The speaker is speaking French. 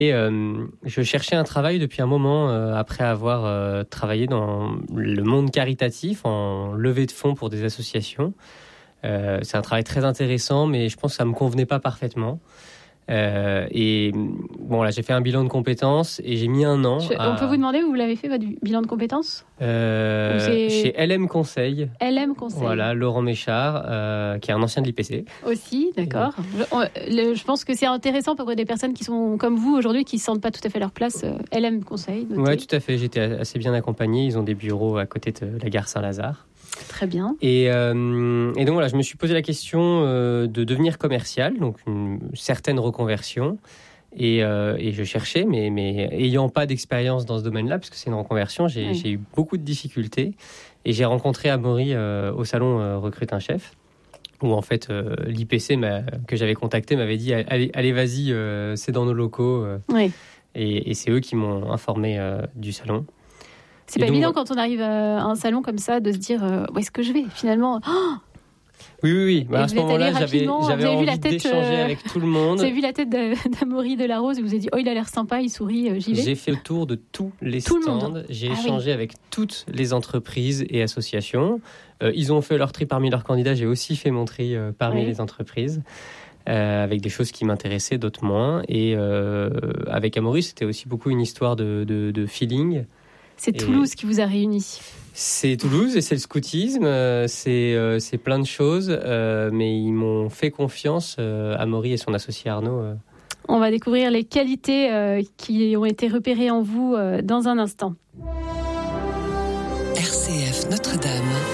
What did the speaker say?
Et je cherchais un travail depuis un moment après avoir travaillé dans le monde caritatif en levée de fonds pour des associations. C'est un travail très intéressant, mais je pense que ça ne me convenait pas parfaitement. Et bon, là, j'ai fait un bilan de compétences et j'ai mis un an. On peut vous demander où vous l'avez fait, votre bilan de compétences ? Chez LM Conseil. LM Conseil. Voilà, Laurent Méchard, qui est un ancien de l'IPC. Aussi, d'accord. Je pense que c'est intéressant pour des personnes qui sont comme vous aujourd'hui, qui ne sentent pas tout à fait leur place. LM Conseil. Oui, tout à fait. J'étais assez bien accompagné. Ils ont des bureaux à côté de la gare Saint-Lazare. Très bien. Et donc voilà, je me suis posé la question de devenir commercial, donc une certaine reconversion. Et je cherchais, mais ayant pas d'expérience dans ce domaine-là, parce que c'est une reconversion, j'ai eu beaucoup de difficultés. Et j'ai rencontré Amaury au salon Recrute un chef, où en fait l'IPC que j'avais contacté m'avait dit allez vas-y, c'est dans nos locaux. Oui. Et c'est eux qui m'ont informé du salon. C'est pas évident quand on arrive à un salon comme ça de se dire où est-ce que je vais finalement. Oui. À ce moment-là, j'avais envie d'échanger avec tout le monde. Vous avez vu la tête d'Amaury Delarose et vous avez dit il a l'air sympa, il sourit, j'y vais. J'ai fait le tour de tous les stands. J'ai échangé avec toutes les entreprises et associations. Ils ont fait leur tri parmi leurs candidats. J'ai aussi fait mon tri parmi les entreprises. Avec des choses qui m'intéressaient, d'autres moins. Et avec Amaury, c'était aussi beaucoup une histoire de feeling. C'est Toulouse qui vous a réunis. C'est Toulouse et c'est le scoutisme, c'est plein de choses, mais ils m'ont fait confiance, Amaury et son associé Arnaud. On va découvrir les qualités qui ont été repérées en vous dans un instant. RCF Notre-Dame.